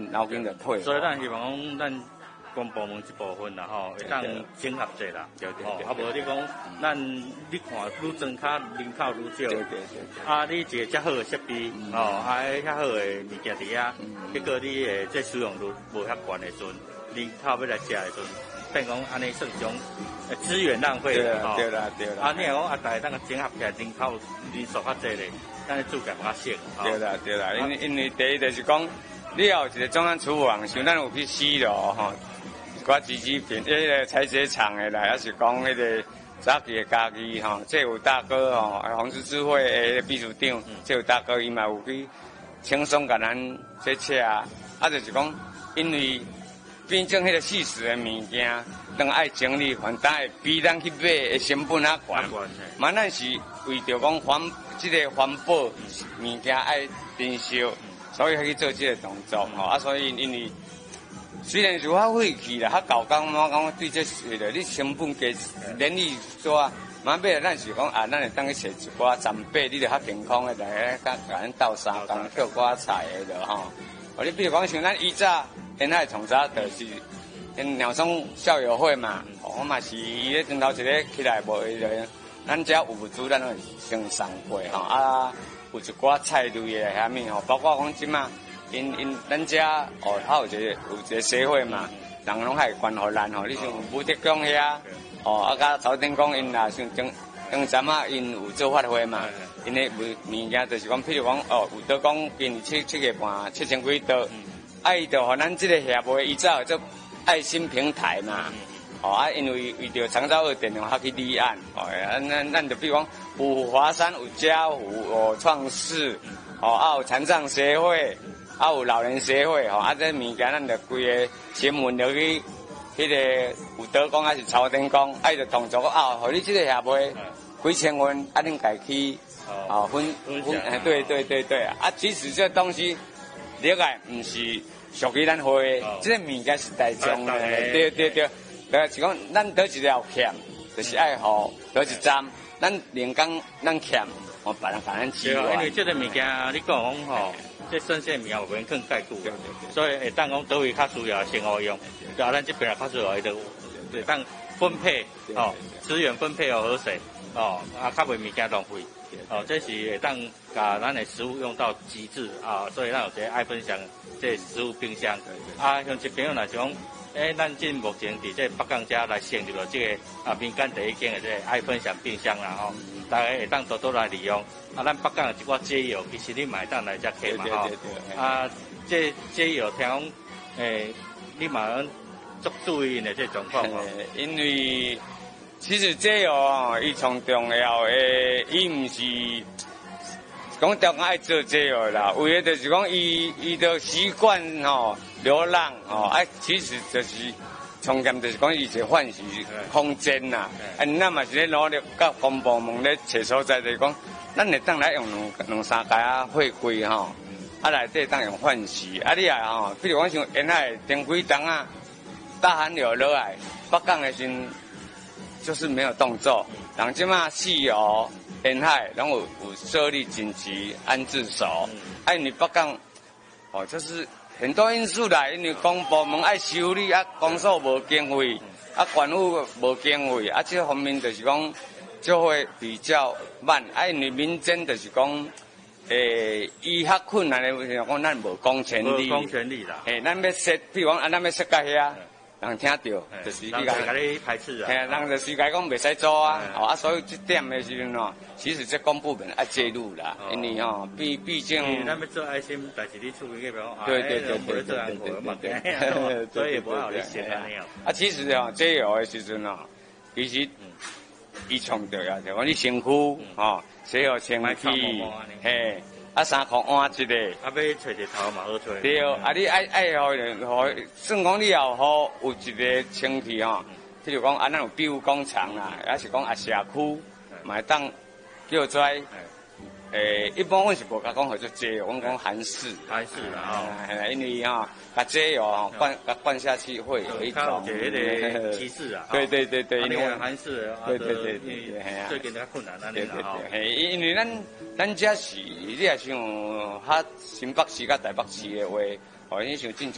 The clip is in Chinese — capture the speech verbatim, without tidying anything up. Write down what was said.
脑筋就退。 所以咱希望讲咱公部门这部分啦吼，会当整合者啦， 对对对。 啊无你讲，咱你看愈增加人口愈少， 对对对。 啊，你一个遮好的设备，哦，啊，遐好的物件伫遐，结果你诶这使用率无遐悬的时阵，人口要来食的时阵，变讲安尼算种资源浪费啦，对啦对啦。 啊，你若讲啊，大家当个整合起来，人口人数较济咧，咱的住家较省。 对啦对啦，因为因为第一就是讲，你要有一个中央厨房，像咱有去西楼吼。我自己品，迄个采chế厂的啦，还是讲迄个早期的家己吼，这有大哥吼，红十字会的秘书长，这有大哥伊嘛有去轻松甲咱这车啊，啊就是讲，因为变种迄个细食的物件，咱爱整理，反正会比咱去买的成本较悬，嘛咱是为着讲环，即个环保物件爱珍惜，所以去做即个动作吼，啊所以因为。虽然是较费气啦，较搞工，我讲对这事的，你成本加人力做，嘛买了咱是讲啊，咱会当去找一寡长辈，你就较健康的来甲甲咱斗相共叫寡菜的了吼。哦，你比如讲像咱以早，现在从早就是因鸟松校友会嘛，我嘛是伊咧顶头一个起来无伊就，咱遮物资咱会先送过吼，啊有一寡菜类的遐物吼，包括讲即嘛。因因咱遮哦，还有一个有一个社会嘛，人拢还关互咱吼。你像武德宫遐，哦，啊，甲朝天宫因啦，像中中站啊，因有做发挥嘛。因的物物件就是讲，譬如讲哦，有德宫今年七七个半七千几刀，啊，伊就互咱即个协会伊早做爱心平台嘛。哦啊，因为为着长照二电量较去立案，哦，啊，咱咱就比如讲有华山有家福有创世，哦啊有残障协会。啊，有老人协会吼，啊，这物件咱就规个新闻就去，迄个有德宫还是朝天宫，啊，就动作啊，互你这个协会几千元，啊，恁家去啊分分，哎，对对对对啊，啊，其实这东西，了解唔是属于咱会，这个物件是大众的，对对对，呃，是讲咱得一条欠，就是爱好得一站，咱连工咱欠，我别人甲咱支援。 因为这个物件你讲讲吼。这生鲜物件有免更解雇，所以会当讲倒位较需要先好用，啊，咱这边也较需要会会当分配哦，资源分配哦好势哦，啊，较袂物件浪费，哦，这是会当把咱的食物用到极致啊，所以咱有一个爱分享这食物冰箱，啊，像这边若是讲，诶，咱今目前伫这北港遮来成立了这个啊民间第一间的这个爱分享冰箱啦吼。大家会当多多来利用，啊，咱北港有一寡街友，其实你买当来遮客嘛吼，啊，这街友听讲，诶，你嘛足注意的这状况哦。 因为其实街友哦，伊从重要诶，伊毋是讲条爱做街友啦，为了就是讲伊伊的习惯吼流浪吼，啊，其实就是。重点就是讲，伊是唤醒空间呐，啊，咱嘛是咧努力，甲公部门咧找所在，就是讲，咱会当来用两两三家啊会规吼，啊内底当用唤醒，啊你也吼，比如讲像沿海停几档啊，大寒流落来，北港的时就是没有动作，人即马西游沿海拢有有设立紧急安置所，啊，因为北港哦就是。很多因素啦，因为公部门爱修理，啊，公所无经费，啊，官府无经费，啊，这方面就是讲就会比较慢。啊，因为民间就是讲，诶，伊较困难的，就是讲咱无公权力， 无公权力啦。 诶，咱要设，比如讲啊，咱要设到遐。人听到，就是你讲，人你排斥啊， 人就是讲讲袂使做啊，哦啊，所以这点的时阵哦，其实这公部门要介入啦，因为哦，毕毕竟， 咱要做爱心，但是你处理个表， 对对对对对对对，所以不好理解啊。 啊，其实哦，这有的时阵哦，其实伊强调啊，就讲你身躯哦，洗好清气，嘿。啊，三箍换一个， 啊，要找一头嘛好找。 对，啊，你爱爱互人，互算讲你也好有一个清气吼，譬如讲啊，咱有庇护工厂啦，还是讲啊社区，嘛会当叫做，诶，一般阮是无甲讲叫做节约，阮讲韩式。 韩式啦， 哦，因为吼，甲节约吼灌甲灌下去会有一种迄个歧视啊。对对对对， 因为韩式， 对对对对， 系啊，最近较困难啊， 对对对，嘿，因为咱咱遮是，你也像较新北市甲台北市的话，哦，你像进。